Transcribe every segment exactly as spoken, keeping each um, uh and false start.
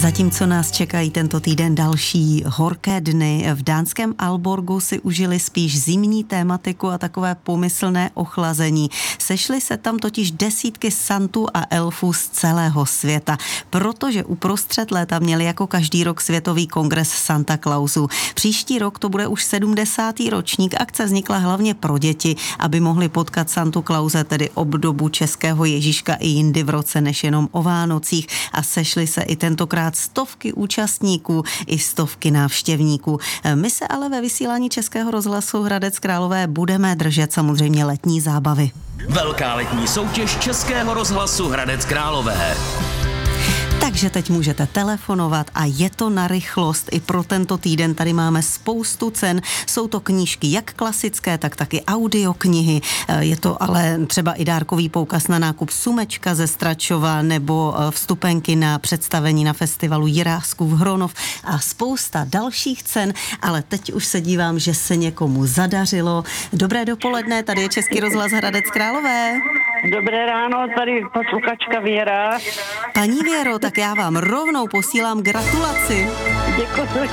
Zatímco nás čekají tento týden další horké dny, v dánském Aalborgu si užili spíš zimní tématiku a takové pomyslné ochlazení. Sešly se tam totiž desítky santů a elfů z celého světa, protože uprostřed léta měli jako každý rok světový kongres Santa Clausů. Příští rok to bude už sedmdesátý ročník. Akce vznikla hlavně pro děti, aby mohli potkat Santu Klause, tedy obdobu českého Ježíška i jindy v roce než jenom o Vánocích, a sešly se i tentokrát stovky účastníků i stovky návštěvníků. My se ale ve vysílání Českého rozhlasu Hradec Králové budeme držet samozřejmě letní zábavy. Velká letní soutěž Českého rozhlasu Hradec Králové. Takže teď můžete telefonovat a je to na rychlost. I pro tento týden tady máme spoustu cen. Jsou to knížky jak klasické, tak taky audioknihy. Je to ale třeba i dárkový poukaz na nákup sumečka ze Stračova nebo vstupenky na představení na festivalu Jiráskův Hronov a spousta dalších cen. Ale teď už se dívám, že se někomu zadařilo. Dobré dopoledne, tady je Český rozhlas Hradec Králové. Dobré ráno, tady posluchačka Věra. Paní Věro, tak já vám rovnou posílám gratulaci. Děkuji.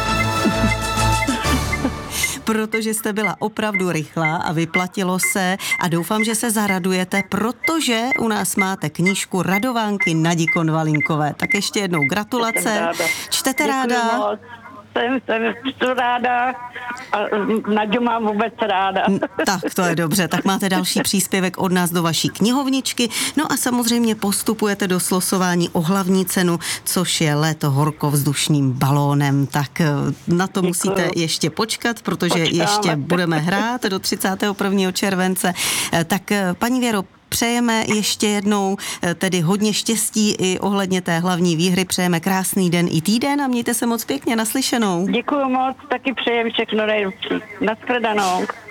Protože jste byla opravdu rychlá a vyplatilo se a doufám, že se zaradujete, protože u nás máte knížku Radovánky Nadi Konvalinkové. Tak ještě jednou gratulace. Ráda. Čtete Děkuji ráda? Moc. Jsem, jsem čtu ráda a Naďu mám vůbec ráda. Tak to je dobře, tak máte další příspěvek od nás do vaší knihovničky. No a samozřejmě postupujete do slosování o hlavní cenu, což je let horkovzdušným balónem. Tak na to Děkuju. Musíte ještě počkat, protože Počkáme. ještě budeme hrát do třicátého prvního července. Tak paní Věro, přejeme ještě jednou tedy hodně štěstí i ohledně té hlavní výhry. Přejeme krásný den i týden a mějte se moc pěkně, naslyšenou. Děkuju moc, taky přejem všechno nejlepší. Nashledanou.